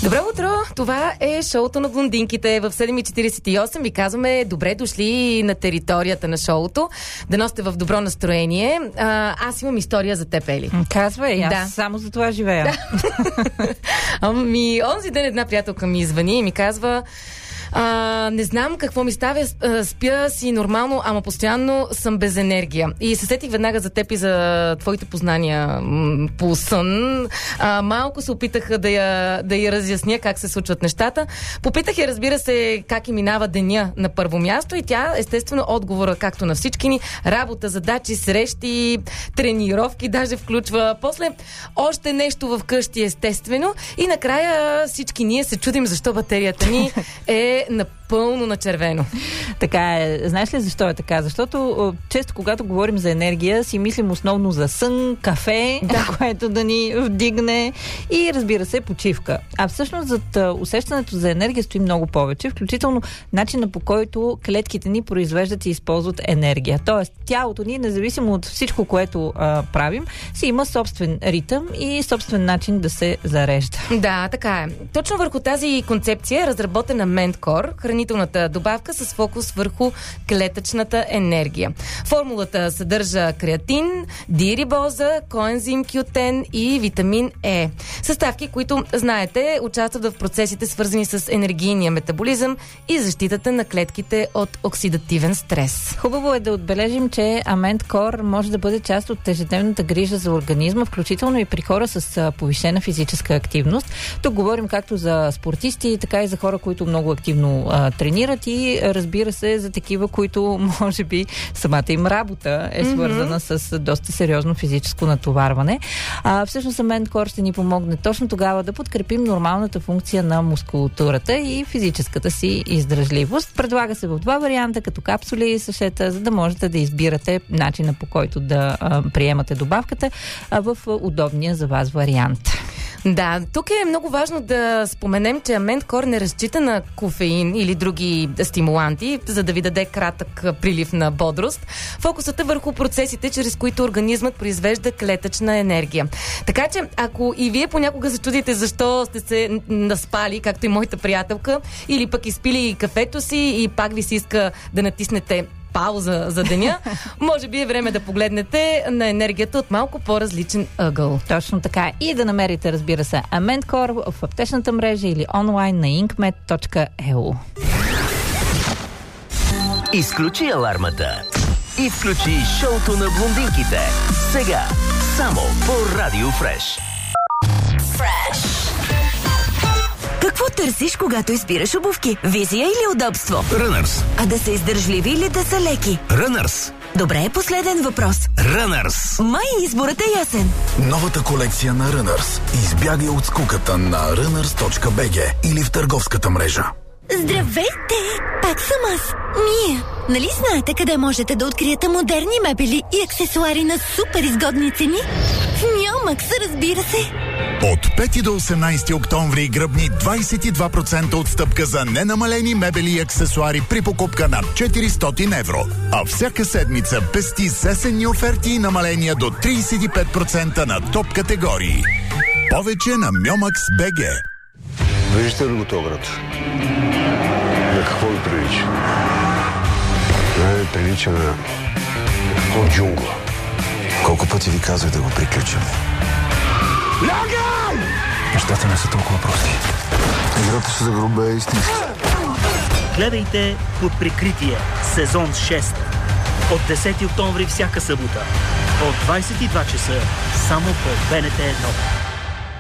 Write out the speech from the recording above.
Добро утро! Това е шоуто на блондинките. В 7:48 ви казваме добре дошли на територията на шоуто. Дано сте в добро настроение. Аз имам история за теб, Ели. Казвай, аз само за това живея. Онзи ден една приятелка ми звъни и ми казва: не знам какво ми става, спя си нормално, ама постоянно съм без енергия. И се сетих веднага за теб и за твоите познания по сън. Малко се опитах да я разясня как се случват нещата. Попитах я, разбира се, как и минава деня на първо място, и тя, естествено, отговора, както на всички ни: работа, задачи, срещи, тренировки, даже включва после още нещо вкъщи, естествено. И накрая всички ние се чудим защо батерията ни е напълно на червено. Така е. Знаеш ли защо е така? Защото често, когато говорим за енергия, си мислим основно за сън, кафе, което да ни вдигне, и, разбира се, почивка. А всъщност зад усещането за енергия стои много повече, включително начина, по който клетките ни произвеждат и използват енергия. Тоест, тялото ни, независимо от всичко, което правим, си има собствен ритъм и собствен начин да се зарежда. Да, така е. Точно върху тази концепция е разработена Mentcore, хранителната добавка с фокус върху клетъчната енергия. Формулата съдържа креатин, дирибоза, коензим Q10 и витамин Е. Съставки, които, знаете, участват в процесите, свързани с енергийния метаболизъм и защитата на клетките от оксидативен стрес. Хубаво е да отбележим, че Mentcore може да бъде част от ежедневната грижа за организма, включително и при хора с повишена физическа активност. Тук говорим както за спортисти, така и за хора, които много активно тренират, и, разбира се, за такива, които може би самата им работа е свързана с доста сериозно физическо натоварване. Всъщност Mentcore ще ни помогне точно тогава да подкрепим нормалната функция на мускулатурата и физическата си издръжливост. Предлага се в два варианта, като капсули и сашета, за да можете да избирате начина, по който да приемате добавката в удобния за вас вариант. Да, тук е много важно да споменем, че Mentcore не разчита на кофеин или други стимуланти, за да ви даде кратък прилив на бодрост. Фокусът е върху процесите, чрез които организмът произвежда клетъчна енергия. Така че, ако и вие понякога се чудите защо сте се наспали, както и моята приятелка, или пък изпили кафето си и пак ви се иска да натиснете пауза за деня, може би е време да погледнете на енергията от малко по-различен ъгъл. Точно така. И да намерите, разбира се, Mentcore в аптечната мрежа или онлайн на inkmed.eu. Изключи алармата и включи шоуто на блондинките. Сега, само по Радио Фреш. Какво търсиш, когато избираш обувки? Визия или удобство? Runners. А да са издържливи или да са леки? Runners. Добре, последен въпрос. Runners. Май изборът е ясен. Новата колекция на Runners. Избягай от скуката на runners.bg или в търговската мрежа. Здравейте! Пак съм аз, Мия. Нали знаете къде можете да откриете модерни мебели и аксесуари на супер изгодни цени? В Мьомакс, разбира се. От 5 до 18 октомври гръбни 22% отстъпка за ненамалени мебели и аксесуари при покупка над 400 евро. А всяка седмица пести с есенни оферти и намаления до 35% на топ категории. Повече на Myomax.bg. Виждате ли го този град? На какво ви прилича? Не прилича на джунгла. Колко пъти ви казах да го приключим? Лягай! Нещата не са толкова прости. Играта се загрубе е истинска. Гледайте Под прикритие, сезон 6. От 10 октомври всяка събота. От 22 часа. Само по БНТ 1.